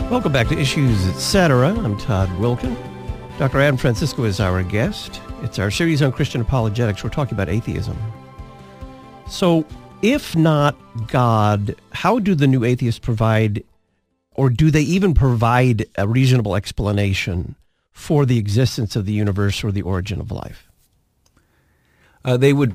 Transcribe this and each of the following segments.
Welcome back to Issues Etc. I'm Todd Wilken. Dr. Adam Francisco is our guest. It's our series on Christian apologetics. We're talking about atheism. So, if not God, how do the new atheists provide, or do they even provide a reasonable explanation for the existence of the universe or the origin of life? They would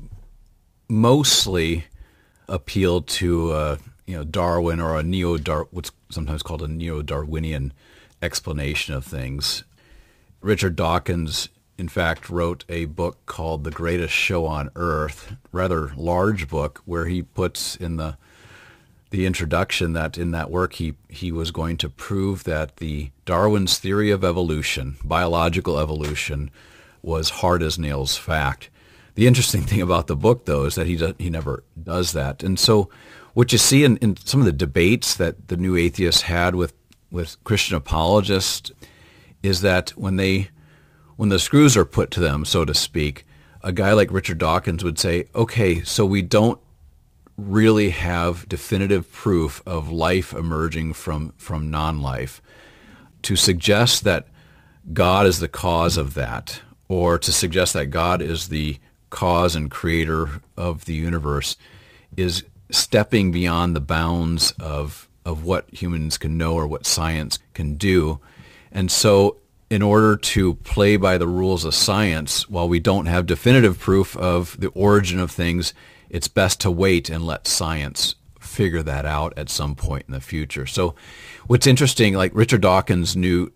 mostly appeal to Darwin or what's sometimes called a neo-Darwinian explanation of things. Richard Dawkins, in fact, wrote a book called The Greatest Show on Earth, rather large book, where he puts in the introduction that in that work he was going to prove that the Darwin's theory of evolution, biological evolution, was hard as nails fact. The interesting thing about the book, though, is that he never does that. And so what you see in some of the debates that the new atheists had with Christian apologists is that when the screws are put to them, so to speak, a guy like Richard Dawkins would say, okay, so we don't really have definitive proof of life emerging from non-life. To suggest that God is the cause of that, or to suggest that God is the cause and creator of the universe, is stepping beyond the bounds of what humans can know or what science can do. And so in order to play by the rules of science, while we don't have definitive proof of the origin of things, it's best to wait and let science figure that out at some point in the future. So what's interesting, like Richard Dawkins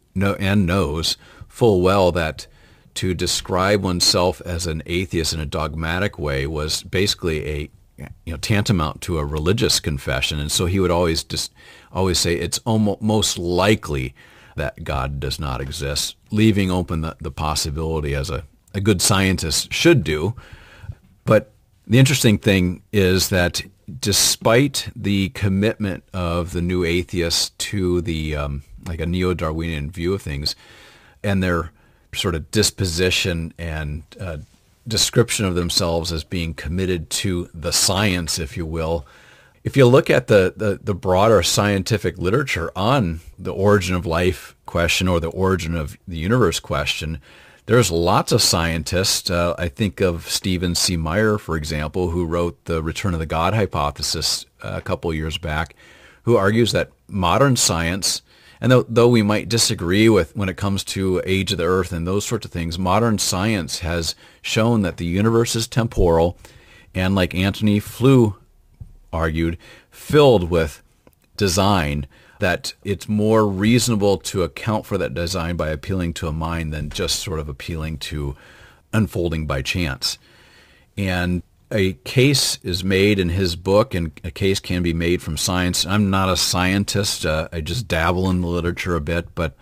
knows full well that to describe oneself as an atheist in a dogmatic way was basically tantamount to a religious confession, and so he would always say it's almost most likely that God does not exist, leaving open the possibility, as a good scientist should do. But the interesting thing is that despite the commitment of the new atheists to the like a neo-Darwinian view of things, and their sort of disposition and description of themselves as being committed to the science, if you will. If you look at the broader scientific literature on the origin of life question or the origin of the universe question, there's lots of scientists. I think of Stephen C. Meyer, for example, who wrote the Return of the God hypothesis a couple years back, who argues that modern science, and though we might disagree with when it comes to age of the earth and those sorts of things, modern science has shown that the universe is temporal and, like Antony Flew argued, filled with design, that it's more reasonable to account for that design by appealing to a mind than just sort of appealing to unfolding by chance. And a case is made in his book, and a case can be made from science. I'm not a scientist. I just dabble in the literature a bit. But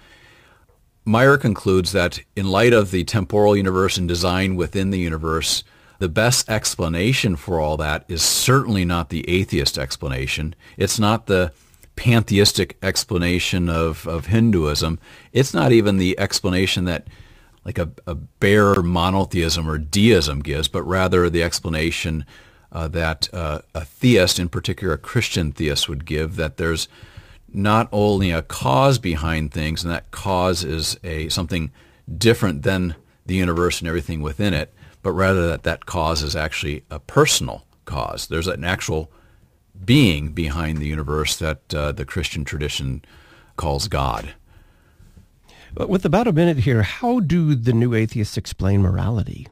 Meyer concludes that in light of the temporal universe and design within the universe, the best explanation for all that is certainly not the atheist explanation. It's not the pantheistic explanation of Hinduism. It's not even the explanation that like a bare monotheism or deism gives, but rather the explanation that a theist, in particular a Christian theist, would give, that there's not only a cause behind things, and that cause is something different than the universe and everything within it, but rather that cause is actually a personal cause. There's an actual being behind the universe that the Christian tradition calls God. But with about a minute here, how do the new atheists explain morality?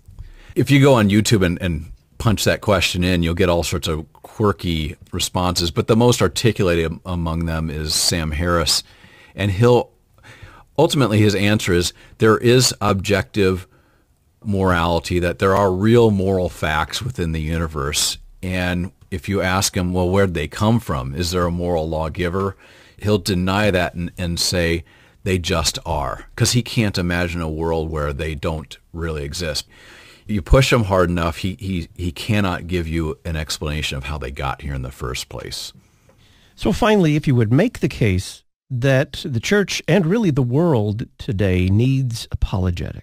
If you go on YouTube and punch that question in, you'll get all sorts of quirky responses, but the most articulated among them is Sam Harris. And ultimately his answer is there is objective morality, that there are real moral facts within the universe. And if you ask him, well, where'd they come from? Is there a moral lawgiver? He'll deny that and say they just are, because he can't imagine a world where they don't really exist. You push him hard enough, he cannot give you an explanation of how they got here in the first place. So finally, if you would make the case that the church and really the world today needs apologetics.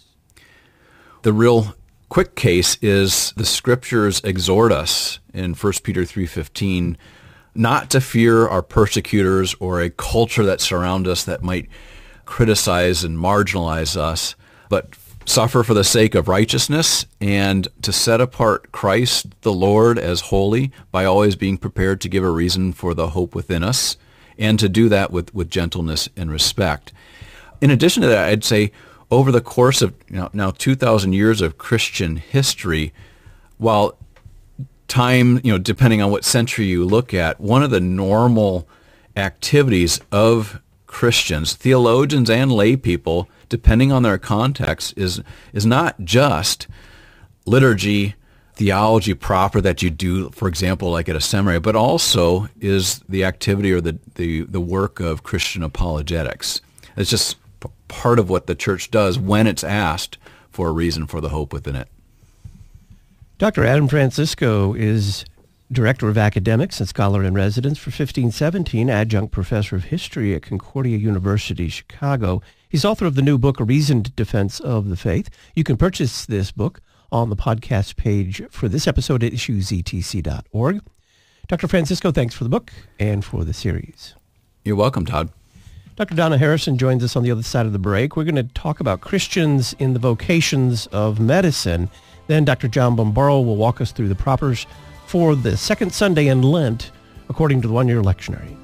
The real quick case is the scriptures exhort us in 1 Peter 3:15 not to fear our persecutors or a culture that surrounds us that might criticize and marginalize us, but suffer for the sake of righteousness and to set apart Christ the Lord as holy by always being prepared to give a reason for the hope within us, and to do that with gentleness and respect. In addition to that, I'd say over the course of now 2,000 years of Christian history, while time, depending on what century you look at, one of the normal activities of Christians, theologians and lay people, depending on their context, is not just liturgy, theology proper that you do, for example, like at a seminary, but also is the activity or the work of Christian apologetics. It's just part of what the church does when it's asked for a reason for the hope within it. Dr. Adam Francisco is Director of Academics and Scholar in Residence for 1517, Adjunct Professor of History at Concordia University, Chicago. He's author of the new book, A Reasoned Defense of the Faith. You can purchase this book on the podcast page for this episode at issuesetc.org. Dr. Francisco, thanks for the book and for the series. You're welcome, Todd. Dr. Donna Harrison joins us on the other side of the break. We're going to talk about Christians in the vocations of medicine. Then Dr. John Bombaro will walk us through the propers for the second Sunday in Lent, according to the one-year lectionary.